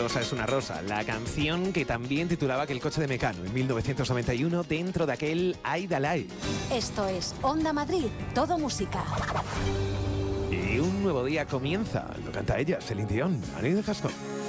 rosa es una rosa, la canción que también titulaba aquel coche de Mecano en 1991 dentro de aquel Aida Live. Esto es Onda Madrid, todo música. Y un nuevo día comienza, lo canta ella, Celine Dion, Annie de Jascón.